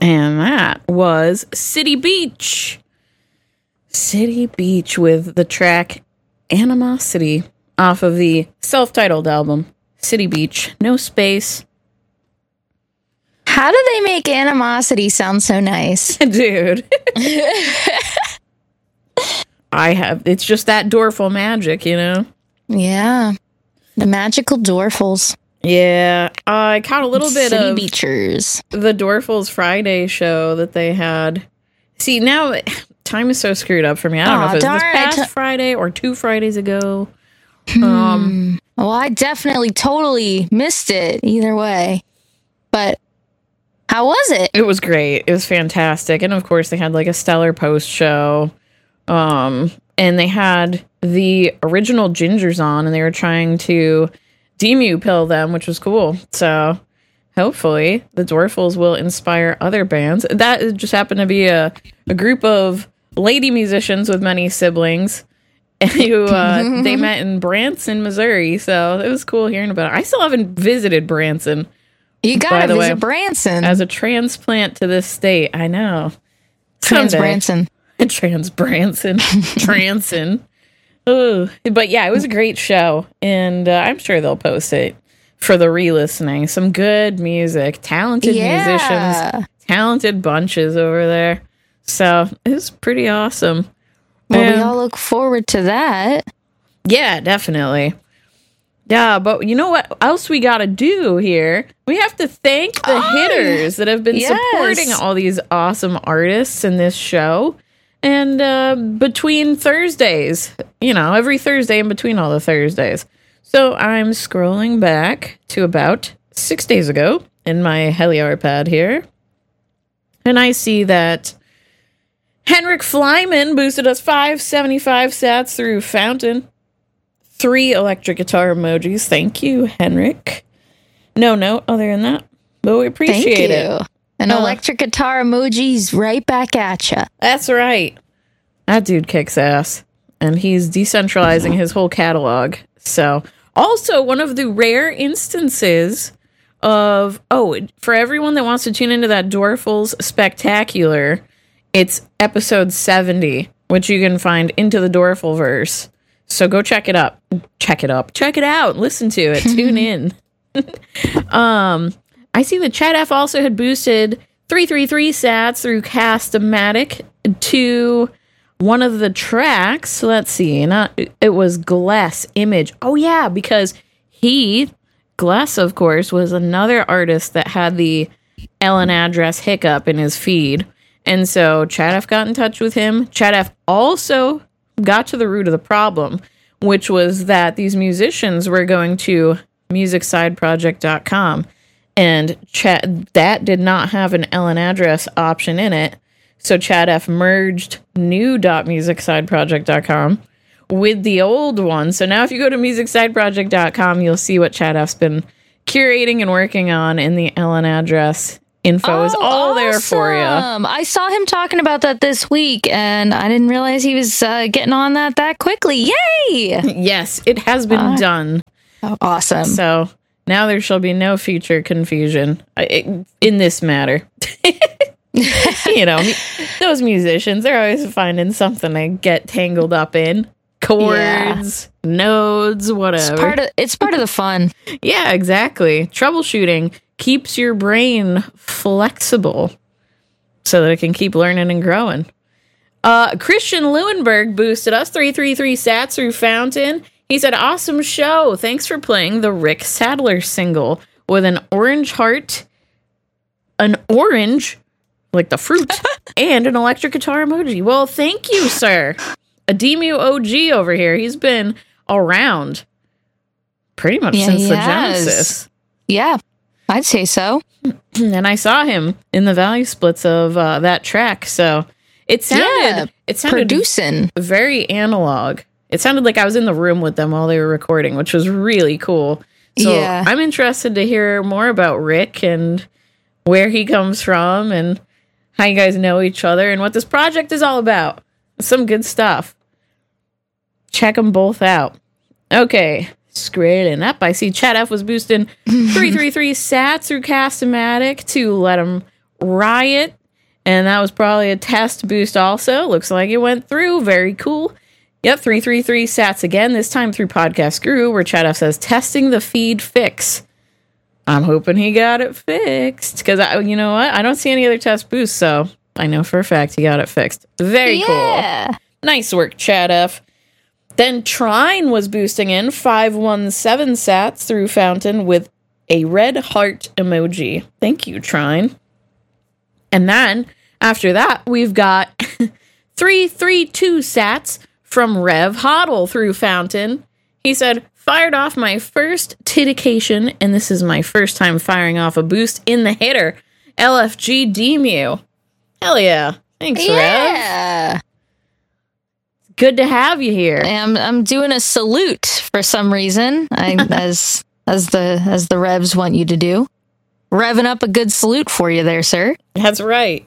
And that was City Beach. City Beach with the track Animosity off of the self-titled album, City Beach. No space. How do they make Animosity sound so nice? Dude. It's just that Dorful magic, you know? Yeah. The magical Dorfles. Yeah. I caught a little bit City of Beachers. the Dorfles Friday show that they had. See, now time is so screwed up for me. I don't know if it was this past Friday or 2 Fridays ago. Well, I definitely totally missed it either way. But how was it? It was great. It was fantastic. And of course, they had like a stellar post show. And they had the original Gingers on, and they were trying to Demu pill them, which was cool. So hopefully the Dorfles will inspire other bands. That just happened to be a group of lady musicians with many siblings who they met in Branson, Missouri. So it was cool hearing about it. I still haven't visited Branson. You gotta visit Branson. As a transplant to this state, I know. Trans-Branson. Trans-Branson. Transon. Oh, but yeah, it was a great show, and I'm sure they'll post it for the re-listening. Some good music, talented musicians, talented bunches over there. So it was pretty awesome. Well, we all look forward to that. Yeah, definitely. Yeah, but you know what else we got to do here? We have to thank the hitters that have been supporting all these awesome artists in this show. And between Thursdays, every Thursday in between all the Thursdays. So I'm scrolling back to about 6 days ago in my Heliar pad here. And I see that Henrik Flyman boosted us 575 sats through Fountain. 3 electric guitar emojis. Thank you, Henrik. No note other than that, but we appreciate it. An electric guitar emojis right back at you. That's right. That dude kicks ass, and he's decentralizing his whole catalog. So, also one of the rare instances of for everyone that wants to tune into that Dorfles Spectacular, it's episode 70, which you can find Into the Dorfleverse. So go check it out. Check it out. Listen to it. Tune in. I see that Chad F also had boosted 333 sats through Cast-O-Matic to one of the tracks. Let's see. It was Glass Image. Oh yeah, because Glass, of course, was another artist that had the Ellen address hiccup in his feed. And so Chad F got in touch with him. Chad F also got to the root of the problem, which was that these musicians were going to musicsideproject.com, and that did not have an Ellen address option in it. So Chad F merged new.musicsideproject.com with the old one. So now if you go to musicsideproject.com, you'll see what Chad F's been curating and working on, in the Ellen address info is all there for you. I saw him talking about that this week, and I didn't realize he was getting on that quickly. Yay! Yes, it has been done. Awesome. So now there shall be no future confusion in this matter. Those musicians, they're always finding something to get tangled up in. Chords, nodes, whatever. It's part of the fun. Yeah, exactly. Troubleshooting keeps your brain flexible so that it can keep learning and growing. Christian Leuenberg boosted us 333 sats through Fountain. He said, awesome show. Thanks for playing the Rick Sadler single with an orange heart, an orange, like the fruit, and an electric guitar emoji. Well, thank you, sir. A Demu OG over here. He's been around pretty much since the Genesis. Yeah, I'd say so. And I saw him in the value splits of that track. So it sounded producing very analog. It sounded like I was in the room with them while they were recording, which was really cool. So I'm interested to hear more about Rick and where he comes from and how you guys know each other and what this project is all about. Some good stuff. Check them both out. Okay, scrolling up, I see Chad F was boosting 333 sats through Cast-O-Matic to let him Riot. And that was probably a test boost also. Looks like it went through. Very cool. Yep, 333 sats again, this time through Podcast Guru, where Chad F says, testing the feed fix. I'm hoping he got it fixed. Because, you know what? I don't see any other test boosts, so I know for a fact he got it fixed. Very cool. Nice work, Chad F. Then Trine was boosting in 517 sats through Fountain with a red heart emoji. Thank you, Trine. And then, after that, we've got 332 sats from Rev Hoddle through Fountain. He said, fired off my first titication, and this is my first time firing off a boost in the hitter. LFG Demu. Hell yeah. Thanks, Rev. Good to have you here. I'm doing a salute for some reason, as the Revs want you to do. Revving up a good salute for you there, sir. That's right.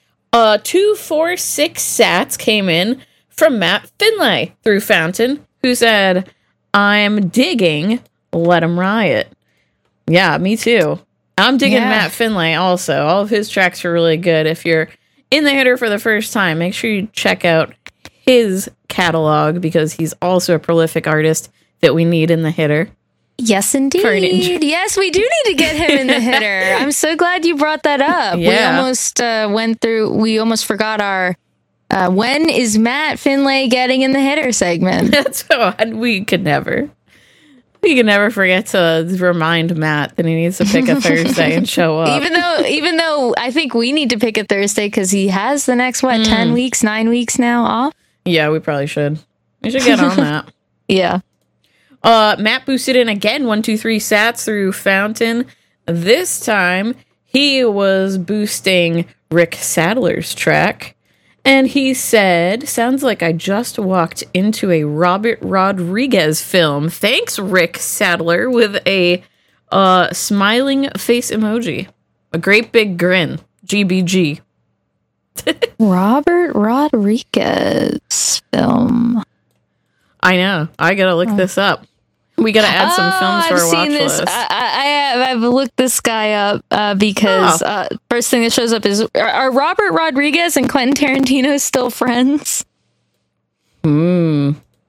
246 sats came in from Matt Finlay through Fountain, who said, I'm digging Let 'Em Riot. Yeah, me too. I'm digging Matt Finlay also. All of his tracks are really good. If you're in the hitter for the first time, make sure you check out his catalog, because he's also a prolific artist that we need in the hitter. Yes, indeed. Yes, we do need to get him in the hitter. I'm so glad you brought that up. Yeah. We almost forgot our when is Matt Finlay getting in the hitter segment. That's odd. We could never forget to remind Matt that he needs to pick a Thursday and show up. Even though I think we need to pick a Thursday because he has the next 9 weeks now off. Yeah, we probably should. We should get on that. Yeah. Matt boosted in again 123 sats through Fountain. This time he was boosting Rick Sadler's track, and he said, sounds like I just walked into a Robert Rodriguez film. Thanks, Rick Sadler, with a smiling face emoji. A great big grin. GBG. Robert Rodriguez film. I know. I gotta look this up. We gotta add some films to our watch list. I've looked this guy up because first thing that shows up is, are Robert Rodriguez and Quentin Tarantino still friends? I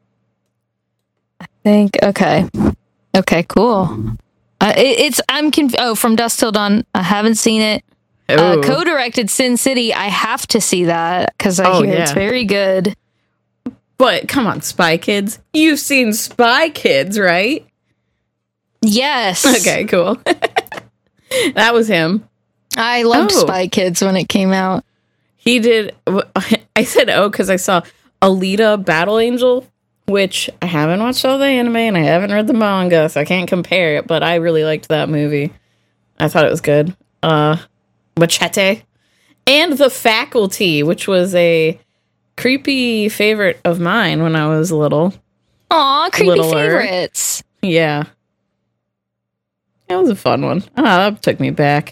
think okay, cool. I'm confused. Oh, From Dusk Till Dawn. I haven't seen it. Co-directed Sin City. I have to see that because I hear it's very good. But come on, Spy Kids. You've seen Spy Kids, right? Yes. Okay, cool. That was him. I loved Spy Kids when it came out. He did. I said, because I saw Alita Battle Angel, which I haven't watched all the anime and I haven't read the manga, so I can't compare it, but I really liked that movie. I thought it was good. Machete. And The Faculty, which was a creepy favorite of mine when I was little. Aw, creepy favorites. Yeah. That was a fun one. That took me back.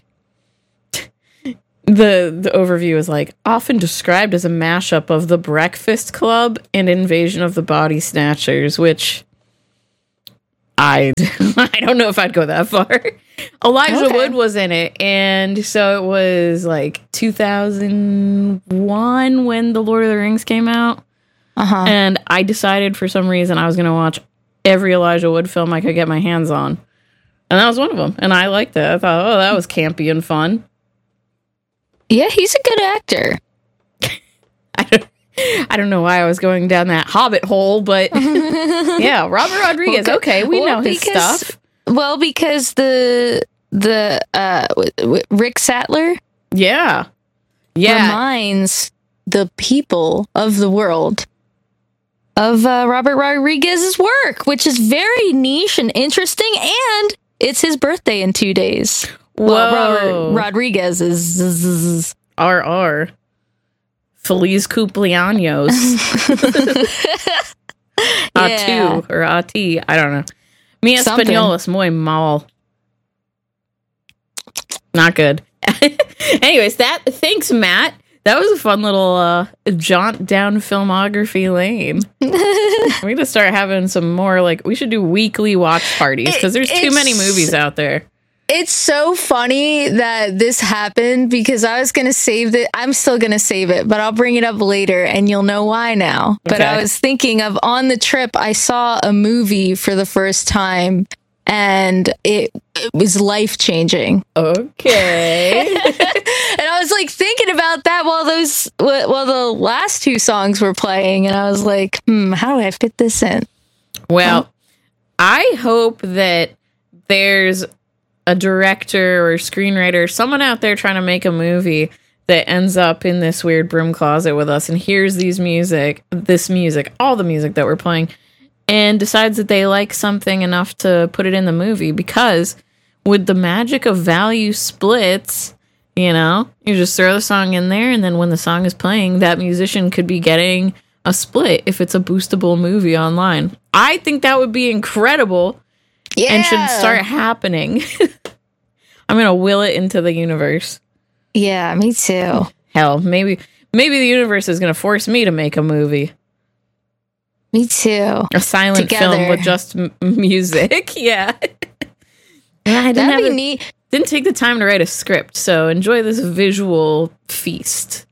The overview is like, often described as a mashup of The Breakfast Club and Invasion of the Body Snatchers, which I don't know if I'd go that far. Elijah Wood was in it, and so it was like 2001 when The Lord of the Rings came out. And I decided for some reason I was going to watch every Elijah Wood film I could get my hands on. And that was one of them. And I liked it. I thought, that was campy and fun. Yeah, he's a good actor. I don't know why I was going down that Hobbit hole, but yeah, Robert Rodriguez. Okay, we know his stuff. Well, because the Rick Sadler, reminds the people of the world of Robert Rodriguez's work, which is very niche and interesting, and it's his birthday in 2 days. Whoa. Well, Robert Rodriguez is RR. Feliz cumpleaños. Atu or Ati. I don't know. Mi español es muy mal. Not good. Anyways, thanks, Matt. That was a fun little jaunt down filmography lane. We need to start having some more, we should do weekly watch parties because there's too many movies out there. It's so funny that this happened because I was going to save it. I'm still going to save it, but I'll bring it up later and you'll know why now. Okay. But I was thinking of on the trip, I saw a movie for the first time and it was life-changing. Okay. And I was like thinking about that while the last two songs were playing. And I was like, how do I fit this in? Well, I hope that there's a director or screenwriter, someone out there trying to make a movie that ends up in this weird broom closet with us and hears all the music that we're playing, and decides that they like something enough to put it in the movie. Because with the magic of value splits, you just throw the song in there, and then when the song is playing, that musician could be getting a split if it's a boostable movie online. I think that would be incredible. Yeah. And should start happening. I'm going to will it into the universe. Yeah, me too. Hell, maybe the universe is going to force me to make a movie. Me too. A silent film with just music. Yeah. That'd be neat. Didn't take the time to write a script, so enjoy this visual feast.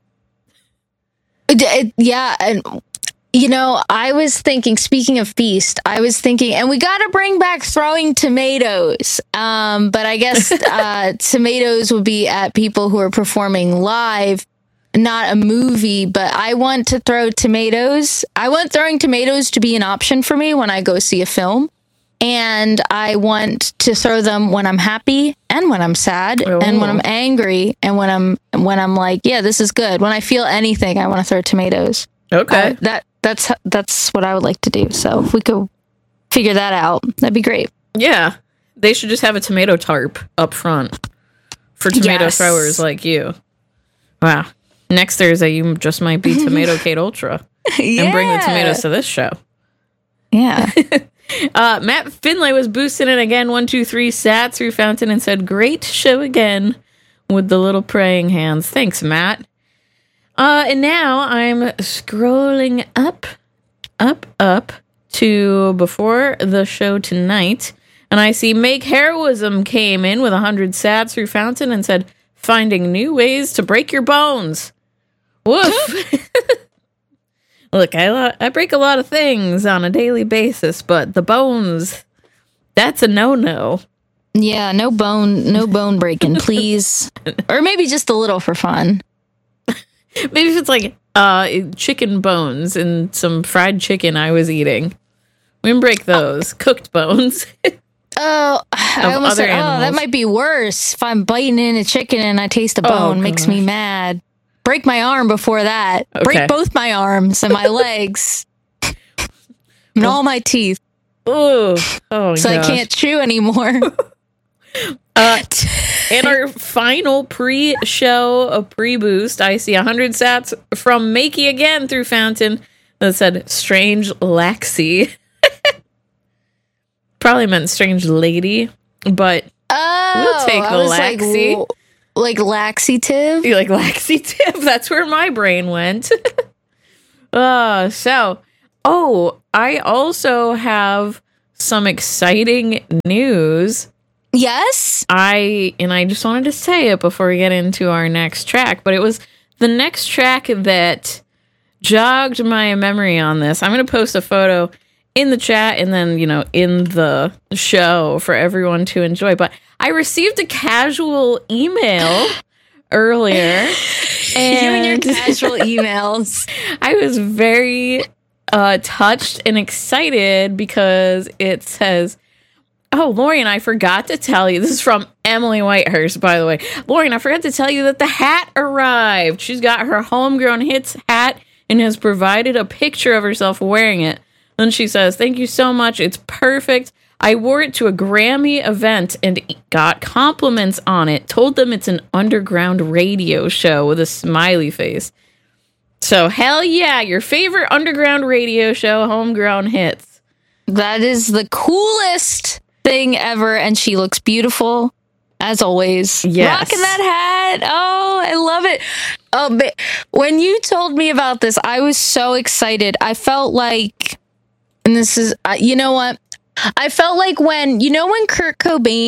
Yeah, and I was thinking, speaking of feast, and we got to bring back throwing tomatoes. But I guess tomatoes would be at people who are performing live, not a movie. But I want to throw tomatoes. I want throwing tomatoes to be an option for me when I go see a film. And I want to throw them when I'm happy and when I'm sad and when I'm angry and when I'm like, yeah, this is good. When I feel anything, I want to throw tomatoes. Okay. That's what I would like to do. So if we could figure that out, that'd be great. Yeah. They should just have a tomato tarp up front for tomato throwers like you. Wow. Next Thursday, you just might be Tomato Kate Ultra and bring the tomatoes to this show. Yeah. Matt Finlay was boosting it again. 1, 2, 3 sat through Fountain and said, "Great show again," with the little praying hands. Thanks, Matt. And now I'm scrolling up to before the show tonight, and I see Make Heroism came in with 100 sats through Fountain and said, "Finding new ways to break your bones." Woof. Look, I break a lot of things on a daily basis, but the bones, that's a no-no. Yeah, no bone breaking, please. Or maybe just a little for fun. Maybe if it's like chicken bones and some fried chicken I was eating. We can break those. Cooked bones. I almost said, that might be worse. If I'm biting in a chicken and I taste a bone, makes me mad. Break my arm before that. Okay. Break both my arms and my legs. And all my teeth. Oh, so I can't chew anymore. In our final pre-show, pre-boost, I see 100 sats from Makey again through Fountain that said Strange Laxy. Probably meant Strange Lady, but we'll take the Laxy. Like laxative? You like laxative? That's where my brain went. I also have some exciting news. Yes? I just wanted to say it before we get into our next track, but it was the next track that jogged my memory on this. I'm going to post a photo in the chat and then, in the show for everyone to enjoy. But I received a casual email earlier. And you and your casual emails. I was very touched and excited because it says, "Oh, Lorian, I forgot to tell you." This is from Emily Whitehurst, by the way. "Lorian, I forgot to tell you that the hat arrived. She's got her Homegrown Hits hat and has provided a picture of herself wearing it." Then she says, "Thank you so much. It's perfect. I wore it to a Grammy event and got compliments on it. Told them it's an underground radio show," with a smiley face. So, hell yeah, your favorite underground radio show, Homegrown Hits. That is the coolest thing ever, and she looks beautiful, as always. Yes. Rocking that hat. Oh, I love it. Oh, but when you told me about this, I was so excited. I felt like, and this is, you know what? I felt like when Kurt Cobain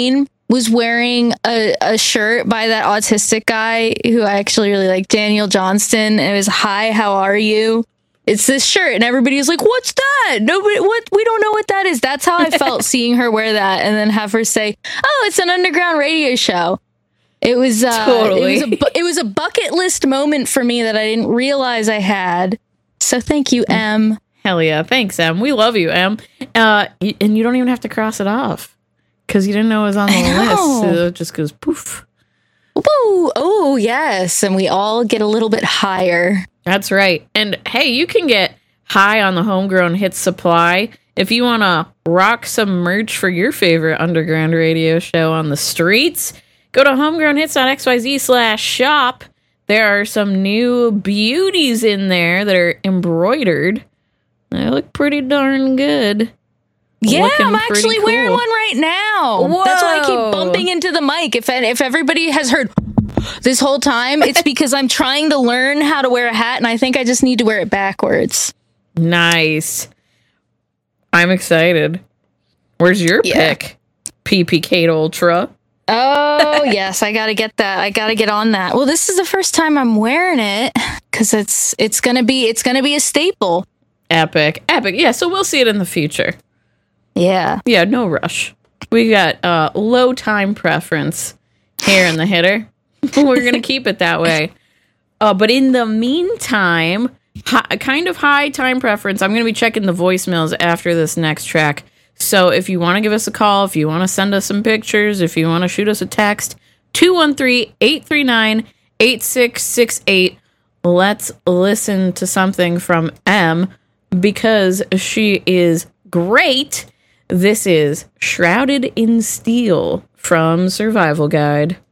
was wearing a shirt by that autistic guy who I actually really like, Daniel Johnston. It was, "Hi, how are you?" It's this shirt, and everybody was like, "What's that? Nobody, what? We don't know what that is." That's how I felt seeing her wear that, and then have her say, "Oh, it's an underground radio show." It was totally. It was a bucket list moment for me that I didn't realize I had. So thank you, Em. Hell yeah, thanks, Em. We love you, Em. And you don't even have to cross it off because you didn't know it was on the list. So it just goes poof. Woo! Oh yes, and we all get a little bit higher. That's right. And hey, you can get high on the Homegrown Hits supply if you want to rock some merch for your favorite underground radio show on the streets. Go to homegrownhits.xyz/shop. There are some new beauties in there that are embroidered. They look pretty darn good. Yeah, I'm actually wearing one right now. Whoa. That's why I keep bumping into the mic. If everybody has heard this whole time, it's because I'm trying to learn how to wear a hat, and I think I just need to wear it backwards. Nice. I'm excited. Where's your pick? PP Ultra. Oh, yes, I got to get that. I got to get on that. Well, this is the first time I'm wearing it because it's going to be a staple. Epic. Yeah, so we'll see it in the future. Yeah. Yeah, no rush. We got low time preference here in the hitter. We're going to keep it that way. But in the meantime, kind of high time preference. I'm going to be checking the voicemails after this next track. So if you want to give us a call, if you want to send us some pictures, if you want to shoot us a text, 213-839-8668. Let's listen to something from Em because she is great. This is Shrouded in Steel from Survival Guide.